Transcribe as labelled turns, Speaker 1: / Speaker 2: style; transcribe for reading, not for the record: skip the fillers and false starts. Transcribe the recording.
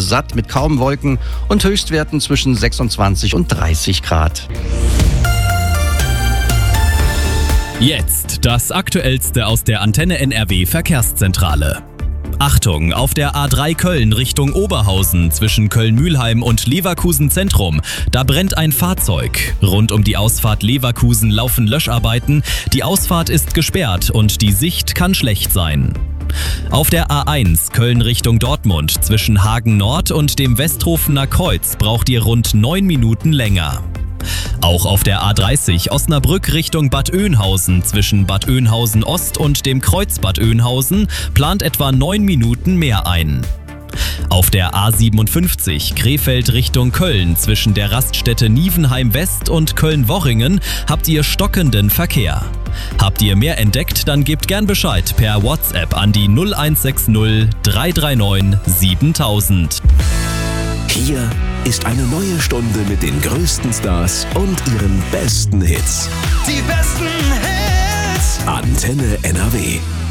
Speaker 1: satt mit kaum Wolken und Höchstwerten zwischen 26 und 30 Grad.
Speaker 2: Jetzt das Aktuellste aus der Antenne NRW Verkehrszentrale. Achtung, auf der A3 Köln Richtung Oberhausen zwischen Köln-Mühlheim und Leverkusen Zentrum. Da brennt ein Fahrzeug. Rund um die Ausfahrt Leverkusen laufen Löscharbeiten. Die Ausfahrt ist gesperrt und die Sicht kann schlecht sein. Auf der A1 Köln Richtung Dortmund zwischen Hagen Nord und dem Westhofener Kreuz braucht ihr rund 9 Minuten länger. Auch auf der A30 Osnabrück Richtung Bad Oeynhausen zwischen Bad Oeynhausen Ost und dem Kreuz Bad Oeynhausen plant etwa 9 Minuten mehr ein. Auf der A57 Krefeld Richtung Köln zwischen der Raststätte Nievenheim West und Köln-Worringen habt ihr stockenden Verkehr. Habt ihr mehr entdeckt, dann gebt gern Bescheid per WhatsApp an die 0160 339 7000.
Speaker 3: Hier ist eine neue Stunde mit den größten Stars und ihren besten Hits.
Speaker 4: Die besten Hits.
Speaker 3: Antenne NRW.